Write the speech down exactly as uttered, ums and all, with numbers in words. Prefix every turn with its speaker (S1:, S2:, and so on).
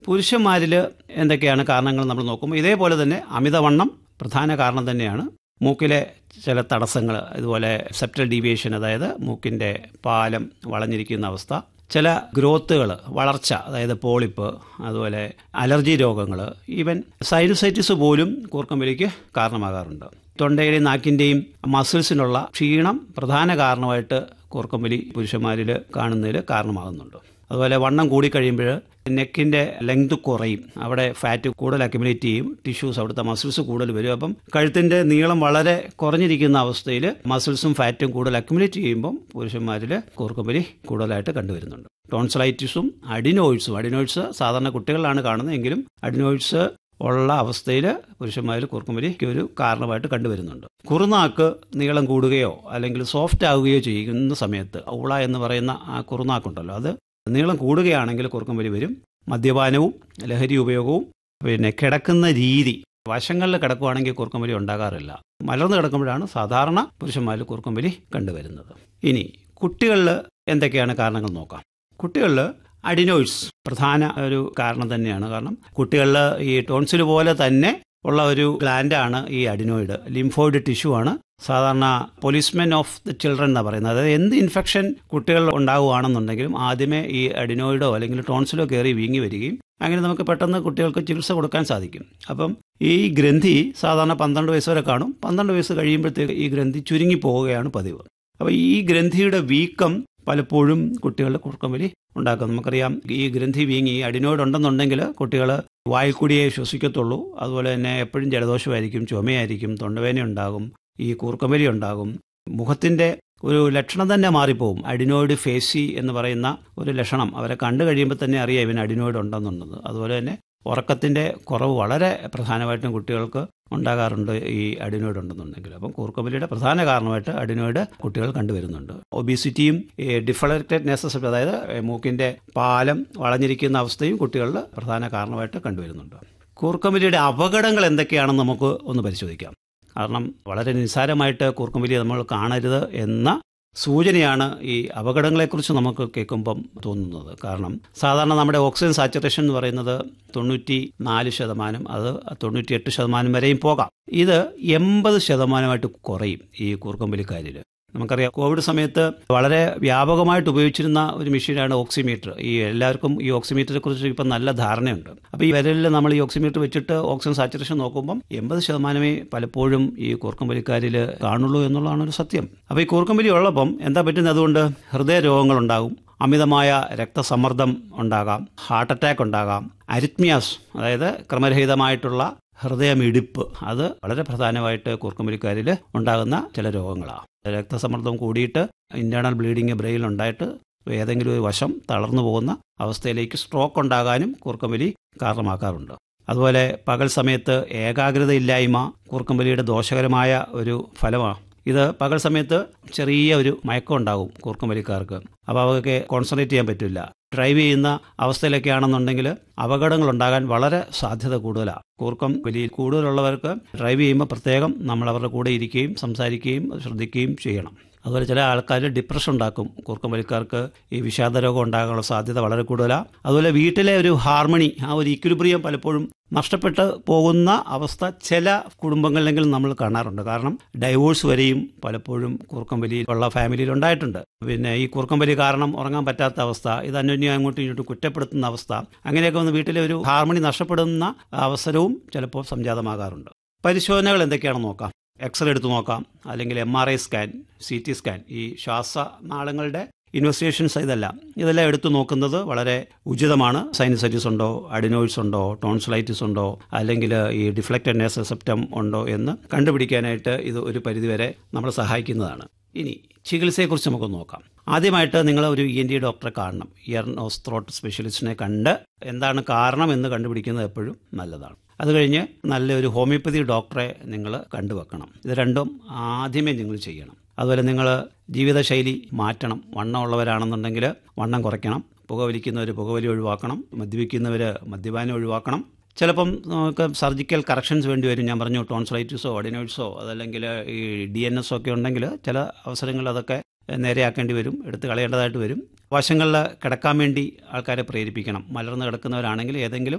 S1: പുരുഷന്മാരിൽ എന്തൊക്കെയാണ് കാരണങ്ങൾ നമ്മൾ നോക്കുമ്പോൾ ഇതേപോലെ തന്നെ അമിതവണ്ണം പ്രധാന കാരണം തന്നെയാണ്. മൂക്കിലെ ചില തടസ്സങ്ങൾ, ഇതുപോലെ സെപ്റ്റൽ ഡീവിയേഷൻ, അതായത് മൂക്കിൻ്റെ പാലം വളഞ്ഞിരിക്കുന്ന അവസ്ഥ, ചില ഗ്രോത്തുകൾ, വളർച്ച, അതായത് പോളിപ്പ്, അതുപോലെ അലർജി രോഗങ്ങൾ, ഈവൻ സൈനസൈറ്റിസ് പോലും കൂർക്കമ്പലിക്ക് കാരണമാകാറുണ്ട്. തൊണ്ടയുടെയും നാക്കിൻ്റെയും മസിൽസിനുള്ള ക്ഷീണം പ്രധാന കാരണമായിട്ട് കൂർക്കമ്പലി പുരുഷന്മാരിൽ കാണുന്നതിൽ കാരണമാകുന്നുണ്ട്. അതുപോലെ വണ്ണം കൂടിക്കഴിയുമ്പോൾ നെക്കിൻ്റെ ലെങ്ത് കുറയും, അവിടെ ഫാറ്റ് കൂടുതൽ അക്യുമുലേറ്റ് ചെയ്യും, ടിഷ്യൂസ്, അവിടുത്തെ മസിൽസ് കൂടുതൽ വരും. അപ്പം കഴുത്തിൻ്റെ നീളം വളരെ കുറഞ്ഞിരിക്കുന്ന അവസ്ഥയിൽ മസിൽസും ഫാറ്റും കൂടുതൽ അക്യുമുലേറ്റ് ചെയ്യുമ്പം പുരുഷന്മാരിൽ കൂർക്കമ്പലി കൂടുതലായിട്ട് കണ്ടുവരുന്നുണ്ട്. ടോൺസിലൈറ്റിസും അഡിനോയിഡ്സും, അഡിനോയിഡ്സ് സാധാരണ കുട്ടികളിലാണ് കാണുന്നത്, എങ്കിലും അഡിനോയിഡ്സ് ഉള്ള അവസ്ഥയിൽ പുരുഷന്മാരിൽ കൂർക്കമ്പലിക്ക് ഒരു കാരണമായിട്ട് കണ്ടുവരുന്നുണ്ട്. കുറുനാക്ക് നീളം കൂടുകയോ അല്ലെങ്കിൽ സോഫ്റ്റ് ആവുകയോ ചെയ്യുന്ന സമയത്ത് ഊള എന്ന് പറയുന്ന ആ കുറുനാക്കുണ്ടല്ലോ, അത് നീളം കൂടുകയാണെങ്കിൽ കൂർക്കമ്പലി വരും. മദ്യപാനവും ലഹരി ഉപയോഗവും പിന്നെ കിടക്കുന്ന രീതി, വശങ്ങളിൽ കിടക്കുകയാണെങ്കിൽ കൂർക്കമ്പലി ഉണ്ടാകാറില്ല. മലർന്നു കിടക്കുമ്പോഴാണ് സാധാരണ പുരുഷന്മാരിൽ കൂർക്കമ്പലി കണ്ടുവരുന്നത്. ഇനി കുട്ടികളിൽ എന്തൊക്കെയാണ് കാരണങ്ങൾ നോക്കാം. കുട്ടികളിൽ അഡിനോയിഡ്സ് പ്രധാന ഒരു കാരണം തന്നെയാണ്. കാരണം കുട്ടികളിൽ ഈ ടോൺസിൽ പോലെ തന്നെ ഉള്ള ഒരു ഗ്ലാൻഡാണ് ഈ അഡിനോയിഡ്. ലിംഫോയിഡ് ടിഷ്യൂ ആണ് സാധാരണ പോലീസ്മെൻ ഓഫ് ദി ചിൽഡ്രൻ എന്നാണ് പറയുന്നത്. അതായത് എന്ത് ഇൻഫെക്ഷൻ കുട്ടികൾ ഉണ്ടാവുകയാണെന്നുണ്ടെങ്കിലും ആദ്യമേ ഈ അഡിനോയിഡോ അല്ലെങ്കിൽ ടോൺസിലോ കയറി വീങ്ങി വരികയും അങ്ങനെ നമുക്ക് പെട്ടെന്ന് കുട്ടികൾക്ക് ചികിത്സ കൊടുക്കാൻ സാധിക്കും. അപ്പം ഈ ഗ്രന്ഥി സാധാരണ പന്ത്രണ്ട് വയസ്സ് വരെ കാണും. പന്ത്രണ്ട് വയസ്സ് കഴിയുമ്പോഴത്തേക്ക് ഈ ഗ്രന്ഥി ചുരുങ്ങി പോവുകയാണ് പതിവ്. അപ്പോൾ ഈ ഗ്രന്ഥിയുടെ വീക്കം പലപ്പോഴും കുട്ടികളുടെ കൂർക്കമ്പലി ഉണ്ടാക്കും. നമുക്കറിയാം, ഈ ഗ്രന്ഥി വീങ്ങി അഡിനോയിഡ് ഉണ്ടെന്നുണ്ടെങ്കിൽ കുട്ടികൾ വായിൽ കൂടിയേ ശ്വസിക്കത്തുള്ളൂ. അതുപോലെ തന്നെ എപ്പോഴും ജലദോഷമായിരിക്കും, ചുമയായിരിക്കും, തൊണ്ടവേദന ഉണ്ടാകും, ഈ കൂർക്കമ്പലി ഉണ്ടാകും. മുഖത്തിൻ്റെ ഒരു ലക്ഷണം തന്നെ മാറിപ്പോവും. അഡിനോയിഡ് ഫേസി എന്ന് പറയുന്ന ഒരു ലക്ഷണം അവരെ കണ്ടു കഴിയുമ്പോൾ തന്നെ അറിയാം ഇവന് അഡിനോയിഡ് ഉണ്ടെന്നുള്ളത്. അതുപോലെ തന്നെ ഉറക്കത്തിൻ്റെ കുറവ് വളരെ പ്രധാനമായിട്ടും കുട്ടികൾക്ക് ഉണ്ടാകാറുണ്ട് ഈ അഡിനോയിഡ് ഉണ്ടെന്നുണ്ടെങ്കിൽ. അപ്പം കൂർക്കമ്പലിയുടെ പ്രധാന കാരണമായിട്ട് അഡിനോയിഡ് കുട്ടികൾ കണ്ടുവരുന്നുണ്ട്. ഒബീസിറ്റിയും ഡിഫ്ലക്റ്റഡ് നേസസ്, അതായത് മൂക്കിൻ്റെ പാലം വളഞ്ഞിരിക്കുന്ന അവസ്ഥയും കുട്ടികളിൽ പ്രധാന കാരണമായിട്ട് കണ്ടുവരുന്നുണ്ട്. കൂർക്കമ്പലിയുടെ അപകടങ്ങൾ എന്തൊക്കെയാണെന്ന് നമുക്ക് ഒന്ന് പരിശോധിക്കാം. കാരണം വളരെ നിസ്സാരമായിട്ട് കൂർക്കമ്പലി നമ്മൾ കാണരുത് എന്ന സൂചനയാണ് ഈ അപകടങ്ങളെക്കുറിച്ച് നമുക്ക് കേൾക്കുമ്പം തോന്നുന്നത്. കാരണം സാധാരണ നമ്മുടെ ഓക്സിജൻ സാച്ചുറേഷൻ എന്ന് പറയുന്നത് തൊണ്ണൂറ്റി നാല് ശതമാനം, അത് തൊണ്ണൂറ്റി എട്ട് ശതമാനം വരെയും പോകാം. ഇത് എൺപത് ശതമാനമായിട്ട് കുറയും ഈ കൂർക്കമ്പലിക്കാരിൽ. നമുക്കറിയാം, കോവിഡ് സമയത്ത് വളരെ വ്യാപകമായിട്ട് ഉപയോഗിച്ചിരുന്ന ഒരു മെഷീനാണ് ഓക്സിമീറ്റർ. ഈ എല്ലാവർക്കും ഈ ഓക്സിമീറ്ററെ കുറിച്ച് ഇപ്പം നല്ല ധാരണയുണ്ട്. അപ്പോൾ ഈ വിരലിൽ നമ്മൾ ഈ ഓക്സിമീറ്റർ വെച്ചിട്ട് ഓക്സിജൻ സാച്ചുറേഷൻ നോക്കുമ്പം എൺപത് ശതമാനമേ പലപ്പോഴും ഈ കൂർക്കമ്പലിക്കാരിൽ കാണുള്ളൂ എന്നുള്ളതാണ് ഒരു സത്യം. അപ്പോൾ ഈ കൂർക്കമ്പലി ഉള്ളപ്പം എന്താ പറ്റുന്നത്? അതുകൊണ്ട് ഹൃദയ രോഗങ്ങളുണ്ടാകും, അമിതമായ രക്തസമ്മർദ്ദം ഉണ്ടാകാം, ഹാർട്ട് അറ്റാക്ക് ഉണ്ടാകാം, അരിത്മിയാസ്, അതായത് ക്രമരഹിതമായിട്ടുള്ള ഹൃദയമിടിപ്പ്, അത് വളരെ പ്രധാനമായിട്ട് കൂർക്കമ്പലിക്കാരിൽ ഉണ്ടാകുന്ന ചില രോഗങ്ങളാണ്. രക്തസമ്മർദ്ദം കൂടിയിട്ട് ഇന്റേണൽ ബ്ലീഡിങ് ബ്രെയിൻ ഉണ്ടായിട്ട് ഏതെങ്കിലും ഒരു വശം തളർന്നു പോകുന്ന അവസ്ഥയിലേക്ക് സ്ട്രോക്ക് ഉണ്ടാകാനും കൂർക്കമ്പലി കാരണമാക്കാറുണ്ട്. അതുപോലെ പകൽ സമയത്ത് ഏകാഗ്രതയില്ലായ്മ കൂർക്കമ്പലിയുടെ ദോഷകരമായ ഒരു ഫലമാണ്. ഇത് പകൽ സമയത്ത് ചെറിയ ഒരു മയക്കം ഉണ്ടാകും കൂർക്കമ്പലിക്കാർക്ക്. അപ്പോൾ അവർക്ക് കോൺസെൻട്രേറ്റ് ചെയ്യാൻ പറ്റില്ല. ഡ്രൈവ് ചെയ്യുന്ന അവസ്ഥയിലൊക്കെ ആണെന്നുണ്ടെങ്കിൽ അപകടങ്ങൾ ഉണ്ടാകാൻ വളരെ സാധ്യത കൂടുതലാണ്. കൂർക്കം വലിയ കൂടുതലുള്ളവർക്ക് ഡ്രൈവ് ചെയ്യുമ്പോൾ പ്രത്യേകം നമ്മൾ അവരുടെ കൂടെ ഇരിക്കുകയും സംസാരിക്കുകയും ശ്രദ്ധിക്കുകയും ചെയ്യണം. അതുപോലെ ചില ആൾക്കാർ ഡിപ്രഷൻ ഉണ്ടാക്കും. കൂർക്കമ്പലിക്കാർക്ക് ഈ വിഷാദ രോഗം ഉണ്ടാകാനുള്ള സാധ്യത വളരെ കൂടുതലാണ്. അതുപോലെ വീട്ടിലെ ഒരു ഹാർമണി, ആ ഒരു ഈക്വിലിബ്രിയം പലപ്പോഴും നഷ്ടപ്പെട്ട് പോകുന്ന അവസ്ഥ ചില കുടുംബങ്ങളിലെങ്കിലും നമ്മൾ കാണാറുണ്ട്. കാരണം ഡൈവോഴ്സ് വരെയും പലപ്പോഴും കൂർക്കമ്പലി ഉള്ള ഫാമിലിയിൽ ഉണ്ടായിട്ടുണ്ട്. പിന്നെ ഈ കൂർക്കമ്പലി കാരണം ഉറങ്ങാൻ പറ്റാത്ത അവസ്ഥ, ഇത് അന്യോന്യം അങ്ങോട്ടും ഇങ്ങോട്ടും കുറ്റപ്പെടുത്തുന്ന അവസ്ഥ, അങ്ങനെയൊക്കെ വന്ന് വീട്ടിലെ ഒരു ഹാർമണി നഷ്ടപ്പെടുന്ന അവസരവും ചിലപ്പോൾ സംജാതമാകാറുണ്ട്. പരിശോധനകൾ എന്തൊക്കെയാണെന്ന് നോക്കാം. എക്സ്റേ എടുത്ത് നോക്കാം, അല്ലെങ്കിൽ M R I scan, C T scan, ഈ ശ്വാസനാളങ്ങളുടെ ഇൻവെസ്റ്റിഗേഷൻസ് ഇതെല്ലാം ഇതെല്ലാം എടുത്തു നോക്കുന്നത് വളരെ ഉചിതമാണ്. സൈനസൈറ്റിസ് ഉണ്ടോ, അഡിനോയിഡ്സ് ഉണ്ടോ, ടോൺസിലൈറ്റിസ് ഉണ്ടോ, അല്ലെങ്കിൽ ഈ ഡിഫ്ലക്റ്റഡ് നേസൽ സെപ്റ്റം ഉണ്ടോ എന്ന് കണ്ടുപിടിക്കാനായിട്ട് ഇത് ഒരു പരിധിവരെ നമ്മളെ സഹായിക്കുന്നതാണ്. ഇനി ചികിത്സയെക്കുറിച്ച് നമുക്ക് നോക്കാം. ആദ്യമായിട്ട് നിങ്ങൾ ഒരു ഇ എൻ ടി ഡോക്ടറെ കാണണം. ഇയർ നോസ് ത്രോട്ട് സ്പെഷ്യലിസ്റ്റിനെ കണ്ട് എന്താണ് കാരണം എന്ന് കണ്ടുപിടിക്കുന്നത് എപ്പോഴും നല്ലതാണ്. അത് കഴിഞ്ഞ് നല്ലൊരു ഹോമിയോപ്പതി ഡോക്ടറെ നിങ്ങൾ കണ്ടുവെക്കണം. ഇത് രണ്ടും ആദ്യമേ നിങ്ങൾ ചെയ്യണം. അതുപോലെ നിങ്ങൾ ജീവിതശൈലി മാറ്റണം. വണ്ണം ഉള്ളവരാണെന്നുണ്ടെങ്കിൽ വണ്ണം കുറയ്ക്കണം, പുകവലിക്കുന്നവർ പുകവലി ഒഴിവാക്കണം, മദ്യപിക്കുന്നവർ മദ്യപാനം ഒഴിവാക്കണം. ചിലപ്പം നമുക്ക് സർജിക്കൽ കറക്ഷൻസ് വേണ്ടി വരും. ഞാൻ പറഞ്ഞു ടോൺസിലൈറ്റിസോ അഡിനോയിഡ്സോ അതല്ലെങ്കിൽ ഈ ഡി എൻ എസോ ഒക്കെ ഉണ്ടെങ്കിൽ ചില അവസരങ്ങളിൽ അതൊക്കെ നേരെയാക്കേണ്ടി വരും, എടുത്ത് കളയേണ്ടതായിട്ട് വരും. വശങ്ങളിൽ കിടക്കാൻ വേണ്ടി ആൾക്കാരെ പ്രേരിപ്പിക്കണം. മലർന്ന് കിടക്കുന്നവരാണെങ്കിൽ ഏതെങ്കിലും